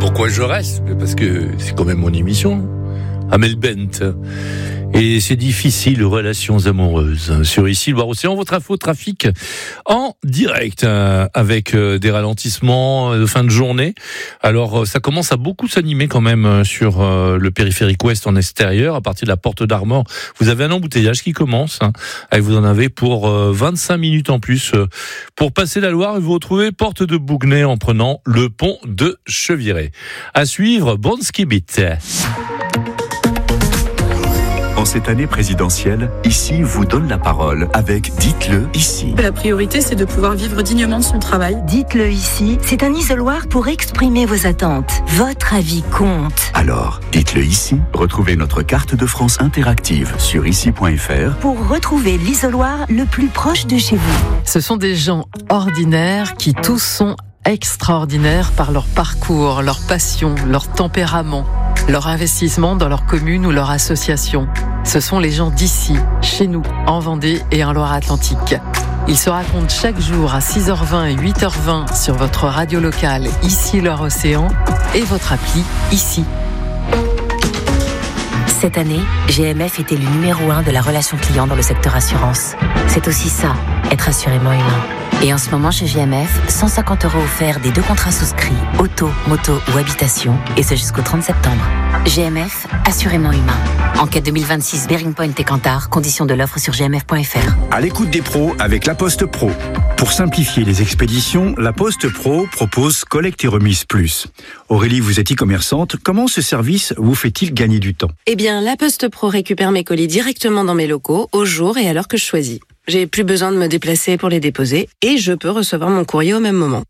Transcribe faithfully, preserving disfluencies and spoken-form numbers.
pourquoi je reste ? Parce que c'est quand même mon émission. Amel Bent. Et c'est difficile, relations amoureuses. Sur Ici, le Loir-Océan, votre info trafic en direct, euh, avec euh, des ralentissements de fin de journée. Alors, euh, ça commence à beaucoup s'animer quand même euh, sur euh, le périphérique ouest en extérieur. À partir de la porte d'Armor, vous avez un embouteillage qui commence. Hein, et vous en avez pour euh, vingt-cinq minutes en plus euh, pour passer la Loire. Et vous retrouvez porte de Bougnay en prenant le pont de Cheviré. À suivre, bon ski bit. En cette année présidentielle, Ici vous donne la parole avec Dites-le ici. La priorité, c'est de pouvoir vivre dignement de son travail. Dites-le ici, c'est un isoloir pour exprimer vos attentes. Votre avis compte. Alors, dites-le ici. Retrouvez notre carte de France interactive sur ici point f r pour retrouver l'isoloir le plus proche de chez vous. Ce sont des gens ordinaires qui tous sont extraordinaires par leur parcours, leur passion, leur tempérament, leur investissement dans leur commune ou leur association. Ce sont les gens d'ici, chez nous, en Vendée et en Loire-Atlantique. Ils se racontent chaque jour à six heures vingt et huit heures vingt sur votre radio locale Ici Loire-Océan et votre appli Ici. Cette année, G M F était le numéro un de la relation client dans le secteur assurance. C'est aussi ça, être assurément humain. Et en ce moment, chez G M F, cent cinquante euros offerts des deux contrats souscrits, auto, moto ou habitation, et ce jusqu'au trente septembre. G M F, assurément humain. Enquête deux mille vingt-six, Bearing Point et Kantar, conditions de l'offre sur g m f point f r. À l'écoute des pros avec La Poste Pro. Pour simplifier les expéditions, La Poste Pro propose Collecte et Remise Plus. Aurélie, vous êtes e-commerçante, comment ce service vous fait-il gagner du temps ? Eh bien, La Poste Pro récupère mes colis directement dans mes locaux, au jour et à l'heure que je choisis. J'ai plus besoin de me déplacer pour les déposer et je peux recevoir mon courrier au même moment.